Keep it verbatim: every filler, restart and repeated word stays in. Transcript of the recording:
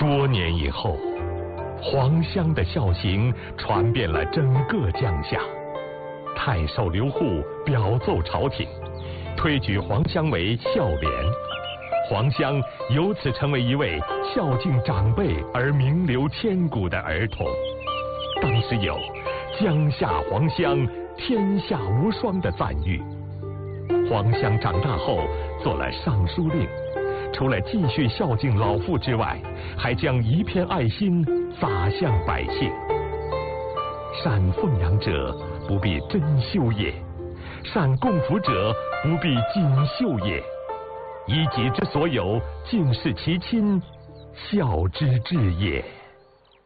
多年以后，黄香的孝行传遍了整个江夏。太守刘祜表奏朝廷，推举黄香为孝廉，黄香由此成为一位孝敬长辈而名留千古的儿童。当时有江夏黄香，天下无双的赞誉。黄香长大后做了尚书令，除了继续孝敬老父之外，还将一片爱心洒向百姓。善奉养者，不必珍馐也；善供福者，不必锦绣也。以己之所有，尽是其亲，孝之至也。